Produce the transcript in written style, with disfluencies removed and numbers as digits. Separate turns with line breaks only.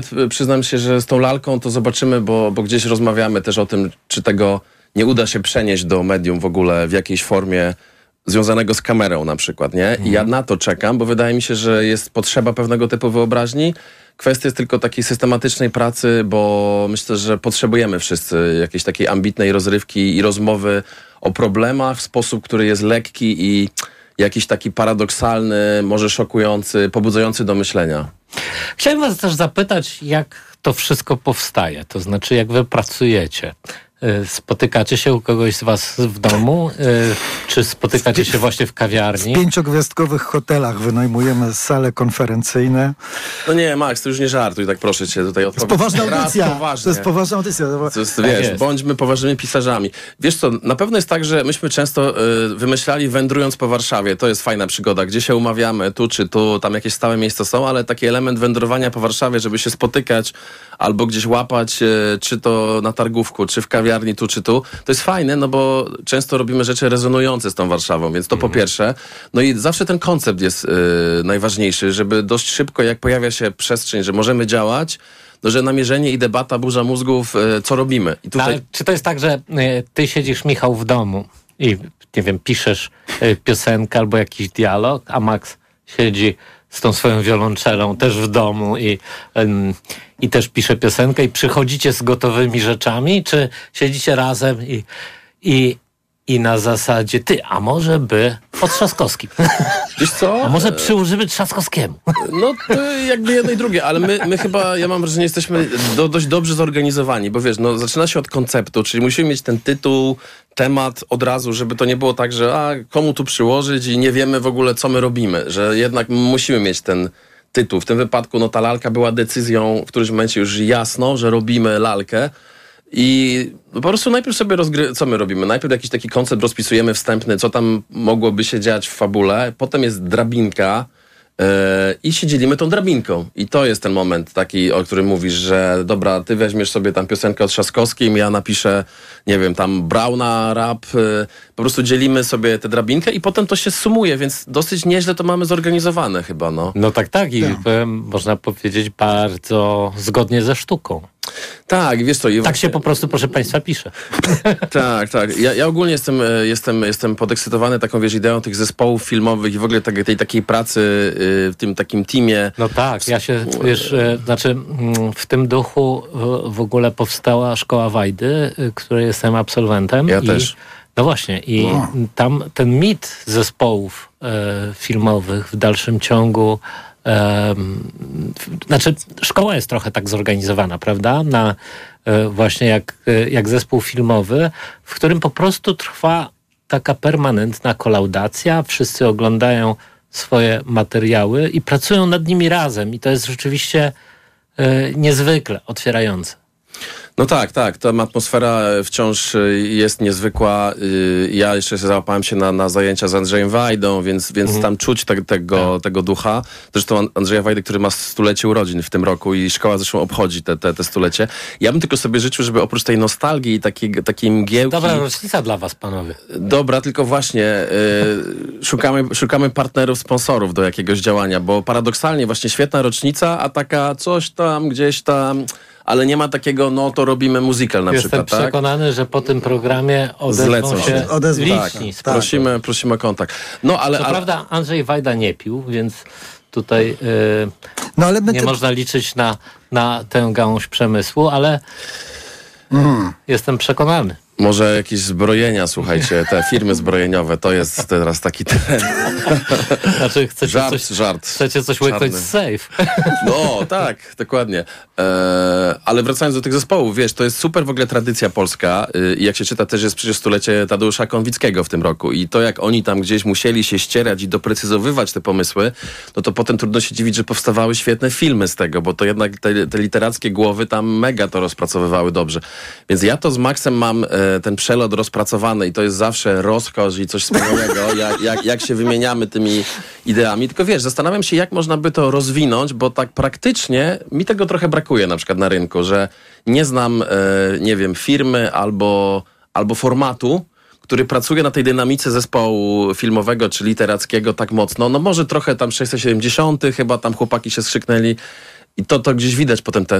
Przyznam się, że z tą lalką to zobaczymy, bo gdzieś rozmawiamy też o tym, czy tego nie uda się przenieść do medium w ogóle w jakiejś formie związanego z kamerą na przykład, nie? I ja na to czekam, bo wydaje mi się, że jest potrzeba pewnego typu wyobraźni. Kwestia jest tylko takiej systematycznej pracy, bo myślę, że potrzebujemy wszyscy jakiejś takiej ambitnej rozrywki i rozmowy o problemach w sposób, który jest lekki i jakiś taki paradoksalny, może szokujący, pobudzający do myślenia.
Chciałem was też zapytać, jak to wszystko powstaje, to znaczy jak wy pracujecie. Spotykacie się u kogoś z was w domu? Czy spotykacie się właśnie w kawiarni?
W 5-gwiazdkowych hotelach wynajmujemy sale konferencyjne.
No nie, Max, to już nie żartuj, tak proszę cię tutaj odpowiedź.
To jest poważna audycja.
Poważnie.
To jest poważna audycja.
To jest, wiesz,
jest.
Bądźmy poważnymi pisarzami. Wiesz co, na pewno jest tak, że myśmy często wymyślali wędrując po Warszawie. To jest fajna przygoda, gdzie się umawiamy, tu czy tu, tam jakieś stałe miejsca są, ale taki element wędrowania po Warszawie, żeby się spotykać albo gdzieś łapać, czy to na targówku, czy w kawiarni, tu czy tu, to jest fajne, no bo często robimy rzeczy rezonujące z tą Warszawą, więc to po pierwsze. No i zawsze ten koncept jest najważniejszy, żeby dość szybko, jak pojawia się przestrzeń, że możemy działać, no, że namierzenie i debata, burza mózgów, co robimy. I tutaj...
Ale czy to jest tak, że ty siedzisz, Michał, w domu i, nie wiem, piszesz piosenkę albo jakiś dialog, a Max siedzi z tą swoją wiolonczelą też w domu i też pisze piosenkę i przychodzicie z gotowymi rzeczami, czy siedzicie razem i na zasadzie a może by po Trzaskowskim.
Wiesz co?
A może przyłożymy Trzaskowskiemu.
No to jakby jedno i drugie, ale my chyba, ja mam wrażenie, jesteśmy dość dobrze zorganizowani, bo wiesz, no zaczyna się od konceptu, czyli musimy mieć ten tytuł, temat od razu, żeby to nie było tak, że komu tu przyłożyć i nie wiemy w ogóle, co my robimy, że jednak musimy mieć ten tytuł. W tym wypadku no ta lalka była decyzją w którymś momencie już jasno, że robimy lalkę. I po prostu najpierw sobie co my robimy? Najpierw jakiś taki koncept rozpisujemy wstępny, co tam mogłoby się dziać w fabule. Potem jest drabinka i się dzielimy tą drabinką. I to jest ten moment taki, o którym mówisz, że dobra, ty weźmiesz sobie tam piosenkę o Trzaskowskim, ja napiszę, nie wiem, tam Brauna, rap. Po prostu dzielimy sobie tę drabinkę i potem to się sumuje, więc dosyć nieźle to mamy zorganizowane chyba, no.
No tak. I można powiedzieć bardzo zgodnie ze sztuką.
Tak, wiesz co...
Tak się po prostu, proszę państwa, pisze.
Tak. Ja ogólnie jestem podekscytowany taką, wiesz, ideą tych zespołów filmowych i w ogóle tej takiej pracy w tym takim teamie.
No tak, ja się, wiesz, w tym duchu w ogóle powstała Szkoła Wajdy, której jestem absolwentem.
Ja też.
No właśnie, i tam ten mit zespołów filmowych w dalszym ciągu szkoła jest trochę tak zorganizowana, prawda? Właśnie jak zespół filmowy, w którym po prostu trwa taka permanentna kolaudacja, wszyscy oglądają swoje materiały i pracują nad nimi razem i to jest rzeczywiście niezwykle otwierające.
No tak, ta atmosfera wciąż jest niezwykła. Ja jeszcze załapałem się na zajęcia z Andrzejem Wajdą, więc tam czuć tego ducha. Zresztą Andrzeja Wajdy, który ma 100-lecie urodzin w tym roku i szkoła zresztą obchodzi te 100-lecie. Ja bym tylko sobie życzył, żeby oprócz tej nostalgii i takiej mgiełki...
Dobra rocznica dla was, panowie.
Dobra, tylko właśnie szukamy partnerów, sponsorów do jakiegoś działania, bo paradoksalnie właśnie świetna rocznica, a taka coś tam, gdzieś tam... Ale nie ma takiego, no to robimy musical na przykład, tak?
Jestem przekonany, że po tym programie odezwą się liczni.
Tak. Prosimy o kontakt. No, ale
prawda, Andrzej Wajda nie pił, więc tutaj nie można liczyć na tę gałąź przemysłu, ale jestem przekonany.
Może jakieś zbrojenia, słuchajcie, te firmy zbrojeniowe, to jest teraz taki trend.
Znaczy
żart.
Chcecie coś łyknąć z safe.
No, tak, dokładnie. Ale wracając do tych zespołów, wiesz, to jest super w ogóle tradycja polska i jak się czyta, też jest przecież 100-lecie Tadeusza Konwickiego w tym roku i to jak oni tam gdzieś musieli się ścierać i doprecyzowywać te pomysły, no to potem trudno się dziwić, że powstawały świetne filmy z tego, bo to jednak te literackie głowy tam mega to rozpracowywały dobrze. Więc ja to z Maxem mam ten przelot rozpracowany i to jest zawsze rozkosz i coś wspaniałego, jak się wymieniamy tymi ideami. Tylko wiesz, zastanawiam się, jak można by to rozwinąć, bo tak praktycznie mi tego trochę brakuje na przykład na rynku, że nie znam, nie wiem, firmy albo formatu, który pracuje na tej dynamice zespołu filmowego czy literackiego tak mocno. No może trochę tam 670, chyba tam chłopaki się skrzyknęli, I to gdzieś widać potem te